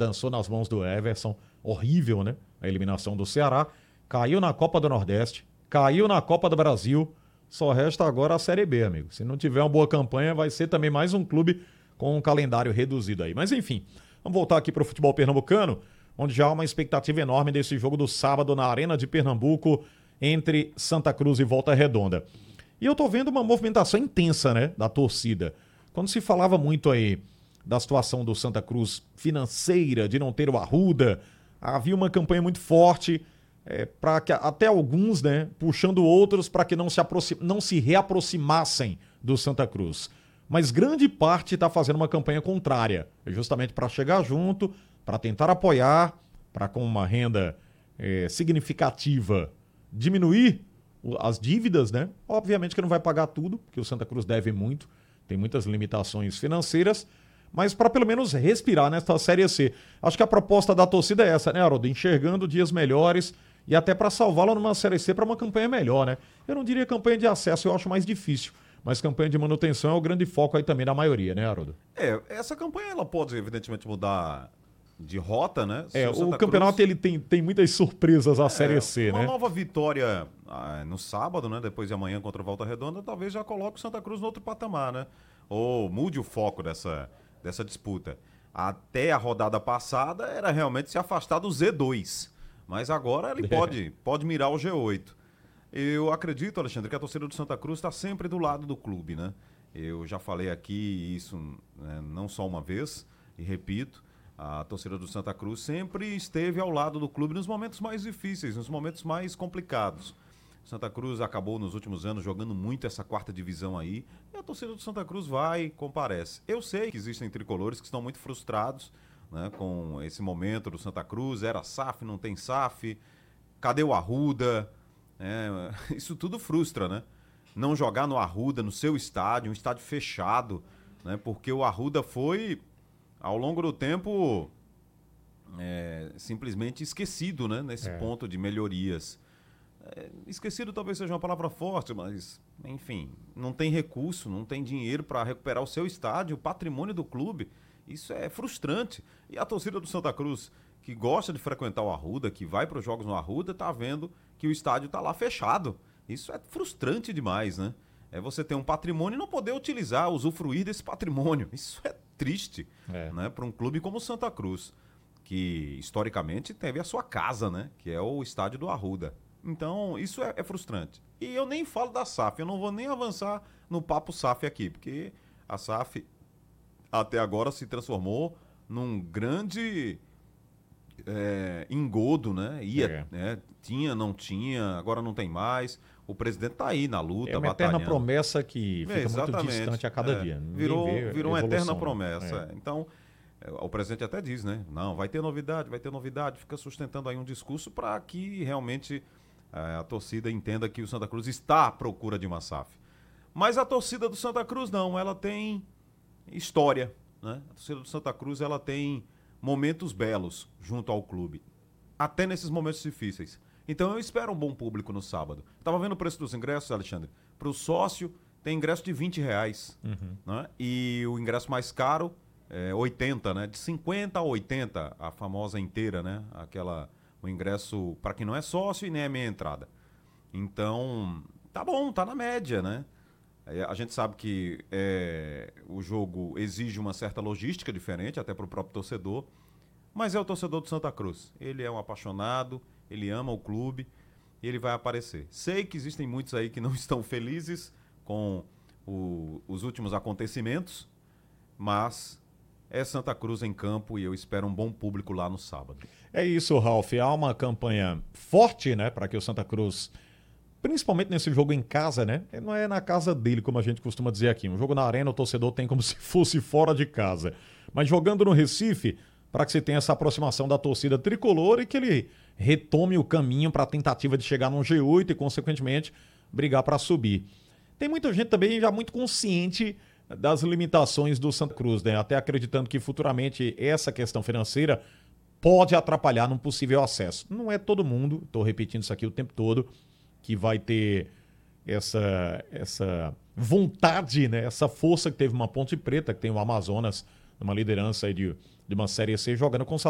dançou nas mãos do Everson. Horrível, né? A eliminação do Ceará. Caiu na Copa do Nordeste, caiu na Copa do Brasil. Só resta agora a Série B, amigo. Se não tiver uma boa campanha, vai ser também mais um clube com um calendário reduzido aí. Mas enfim, vamos voltar aqui para o futebol pernambucano, onde já há uma expectativa enorme desse jogo do sábado na Arena de Pernambuco entre Santa Cruz e Volta Redonda. E eu tô vendo uma movimentação intensa, né, da torcida. Quando se falava muito aí da situação do Santa Cruz financeira, de não ter o Arruda, havia uma campanha muito forte, para que até alguns, né, puxando outros para que não se reaproximassem do Santa Cruz. Mas grande parte está fazendo uma campanha contrária, justamente para chegar junto, para tentar apoiar, para com uma renda significativa diminuir as dívidas, né? Obviamente que não vai pagar tudo, porque o Santa Cruz deve muito, tem muitas limitações financeiras, mas para pelo menos respirar nesta Série C. Acho que a proposta da torcida é essa, né, Haroldo? Enxergando dias melhores e até para salvá-la numa Série C para uma campanha melhor, né? Eu não diria campanha de acesso, eu acho mais difícil, mas campanha de manutenção é o grande foco aí também da maioria, né, Haroldo? Essa campanha ela pode evidentemente mudar de rota, né? O campeonato ele tem muitas surpresas a Série C, uma né? Uma nova vitória no sábado, né? Depois de amanhã contra o Volta Redonda, talvez já coloque o Santa Cruz no outro patamar, né? Ou mude o foco dessa disputa. Até a rodada passada era realmente se afastar do Z2, mas agora ele pode mirar o G8. Eu acredito, Alexandre, que a torcida do Santa Cruz está sempre do lado do clube, né? Eu já falei aqui isso, né, não só uma vez, e repito, a torcida do Santa Cruz sempre esteve ao lado do clube nos momentos mais difíceis, nos momentos mais complicados. O Santa Cruz acabou nos últimos anos jogando muito essa quarta divisão aí, e a torcida do Santa Cruz vai e comparece. Eu sei que existem tricolores que estão muito frustrados, né, com esse momento do Santa Cruz, era SAF, não tem SAF, cadê o Arruda? Isso tudo frustra, né? Não jogar no Arruda, no seu estádio, um estádio fechado, né, porque o Arruda foi, ao longo do tempo, simplesmente esquecido, né, nesse ponto de melhorias. Esquecido talvez seja uma palavra forte, mas, enfim, não tem recurso, não tem dinheiro para recuperar o seu estádio, o patrimônio do clube. Isso é frustrante. E a torcida do Santa Cruz, que gosta de frequentar o Arruda, que vai para os jogos no Arruda, está vendo que o estádio está lá fechado. Isso é frustrante demais, né? É você ter um patrimônio e não poder utilizar, usufruir desse patrimônio. Isso é triste, né, para um clube como o Santa Cruz, que historicamente teve a sua casa, né, que é o estádio do Arruda. Então, isso é frustrante. E eu nem falo da SAF, eu não vou nem avançar no papo SAF aqui, porque a SAF até agora se transformou num grande engodo, né? Tinha, não tinha, agora não tem mais. O presidente está aí na luta, uma eterna promessa que fica muito distante a cada dia. Virou uma eterna promessa. Então, o presidente até diz, né? Não, vai ter novidade, fica sustentando aí um discurso para que realmente a torcida entenda que o Santa Cruz está à procura de uma SAF. Mas a torcida do Santa Cruz não, ela tem história, né? A torcida do Santa Cruz, ela tem momentos belos junto ao clube, até nesses momentos difíceis. Então eu espero um bom público no sábado. Estava vendo o preço dos ingressos, Alexandre? Para o sócio tem ingresso de R$20, né? E o ingresso mais caro é 80, né? De 50 a 80, a famosa inteira, né? O ingresso para quem não é sócio e nem é meia entrada. Então, tá bom, tá na média, né? A gente sabe que o jogo exige uma certa logística diferente, até para o próprio torcedor, mas é o torcedor do Santa Cruz. Ele é um apaixonado, ele ama o clube e ele vai aparecer. Sei que existem muitos aí que não estão felizes com os últimos acontecimentos, mas é Santa Cruz em campo e eu espero um bom público lá no sábado. É isso, Ralf. Há uma campanha forte, né, para que o Santa Cruz, principalmente nesse jogo em casa, né? Não é na casa dele, como a gente costuma dizer aqui. Um jogo na arena, o torcedor tem como se fosse fora de casa. Mas jogando no Recife, para que você tenha essa aproximação da torcida tricolor e que ele retome o caminho para a tentativa de chegar no G8 e, consequentemente, brigar para subir. Tem muita gente também já muito consciente das limitações do Santa Cruz, né? Até acreditando que futuramente essa questão financeira pode atrapalhar num possível acesso. Não é todo mundo, estou repetindo isso aqui o tempo todo, que vai ter essa vontade, né? Essa força que teve uma Ponte Preta, que tem o Amazonas, uma liderança aí de uma Série C, jogando com